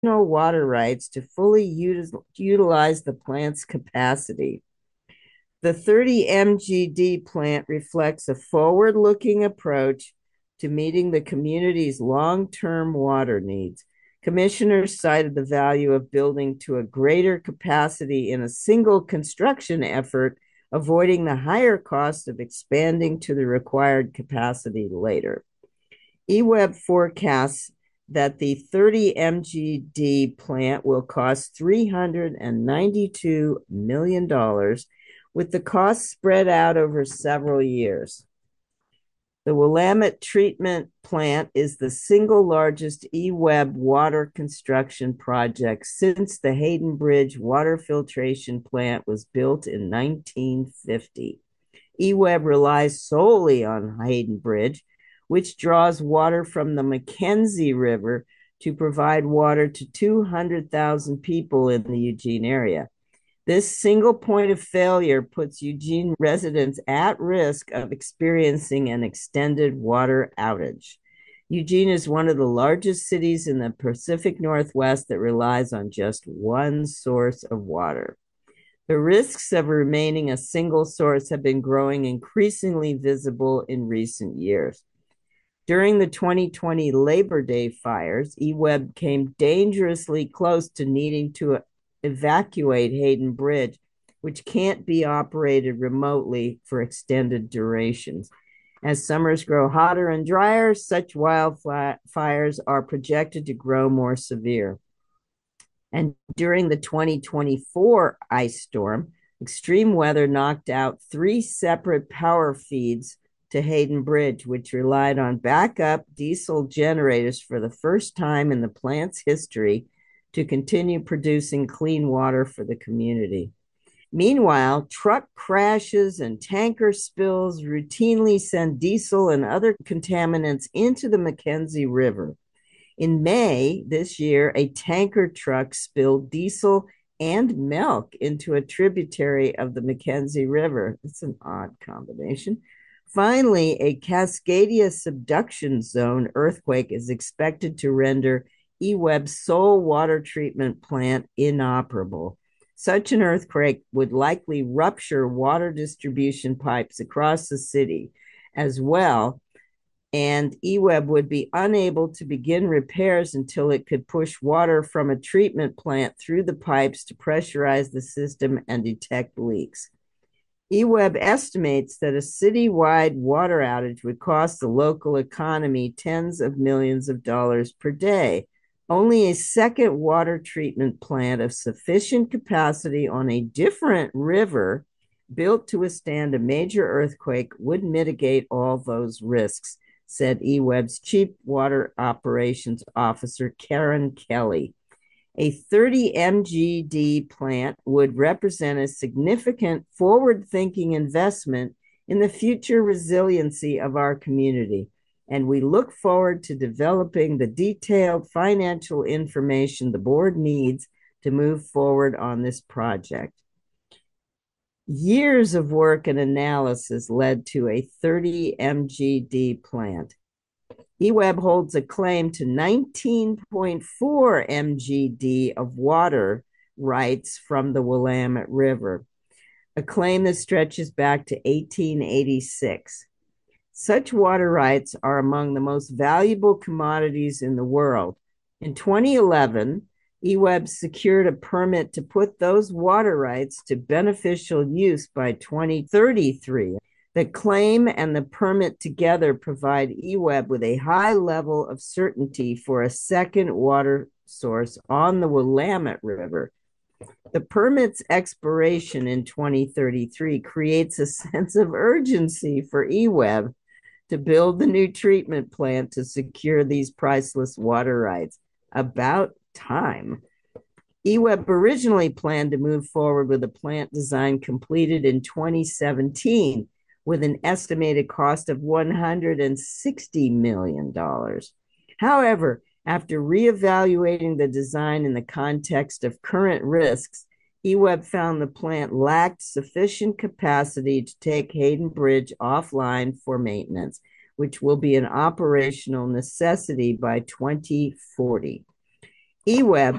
water rights to fully utilize the plant's capacity. The 30 MGD plant reflects a forward-looking approach to meeting the community's long-term water needs. Commissioners cited the value of building to a greater capacity in a single construction effort, avoiding the higher cost of expanding to the required capacity later. eWeb forecasts that the 30 MGD plant will cost $392 million, with the cost spread out over several years. The Willamette Treatment Plant is the single largest eWeb water construction project since the Hayden Bridge water filtration plant was built in 1950. eWeb relies solely on Hayden Bridge, which draws water from the Mackenzie River to provide water to 200,000 people in the Eugene area. This single point of failure puts Eugene residents at risk of experiencing an extended water outage. Eugene is one of the largest cities in the Pacific Northwest that relies on just one source of water. The risks of remaining a single source have been growing increasingly visible in recent years. During the 2020 Labor Day fires, eWeb came dangerously close to needing to evacuate Hayden Bridge, which can't be operated remotely for extended durations. As summers grow hotter and drier, such wildfires are projected to grow more severe. And during the 2024 ice storm, extreme weather knocked out 3 separate power feeds to Hayden Bridge, which relied on backup diesel generators for the first time in the plant's history to continue producing clean water for the community. Meanwhile, truck crashes and tanker spills routinely send diesel and other contaminants into the Mackenzie River. In May this year, a tanker truck spilled diesel and milk into a tributary of the Mackenzie River. It's an odd combination. Finally, a Cascadia subduction zone earthquake is expected to render eWeb's sole water treatment plant inoperable. Such an earthquake would likely rupture water distribution pipes across the city as well, and eWeb would be unable to begin repairs until it could push water from a treatment plant through the pipes to pressurize the system and detect leaks. eWeb estimates that a citywide water outage would cost the local economy tens of millions of dollars per day. Only a second water treatment plant of sufficient capacity on a different river built to withstand a major earthquake would mitigate all those risks, said eWeb's Chief Water Operations Officer, Karen Kelly. A 30 MGD plant would represent a significant forward-thinking investment in the future resiliency of our community, and we look forward to developing the detailed financial information the board needs to move forward on this project. Years of work and analysis led to a 30 MGD plant. eWeb holds a claim to 19.4 MGD of water rights from the Willamette River, a claim that stretches back to 1886. Such water rights are among the most valuable commodities in the world. In 2011, eWeb secured a permit to put those water rights to beneficial use by 2033. The claim and the permit together provide eWeb with a high level of certainty for a second water source on the Willamette River. The permit's expiration in 2033 creates a sense of urgency for eWeb to build the new treatment plant to secure these priceless water rights. About time. eWeb originally planned to move forward with a plant design completed in 2017 with an estimated cost of $160 million. However, after reevaluating the design in the context of current risks, eWeb found the plant lacked sufficient capacity to take Hayden Bridge offline for maintenance, which will be an operational necessity by 2040. eWeb